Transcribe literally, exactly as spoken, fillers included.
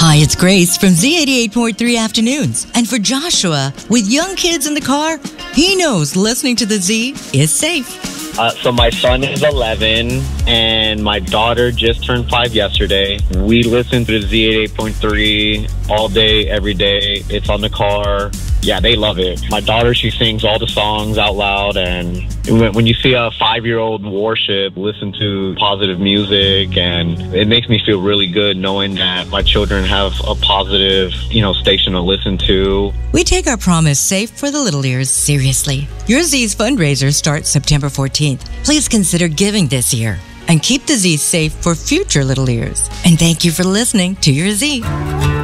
Hi, it's Grace from Z eighty-eight point three Afternoons. And for Joshua, with young kids in the car, he knows listening to the Z is safe. Uh, so my son is eleven, and my daughter just turned five yesterday. We listen to the Z eighty-eight point three all day, every day. It's on the car. Yeah, they love it. My daughter, she sings all the songs out loud, and when, when you see a five-year-old worship, listen to positive music, and it makes me feel really good knowing that my children have a positive, you know, station to listen to. We take our promise safe for the little ears seriously. Your Z's fundraiser starts September fourteenth. Please consider giving this year and keep the Z safe for future little ears. And thank you for listening to your Z.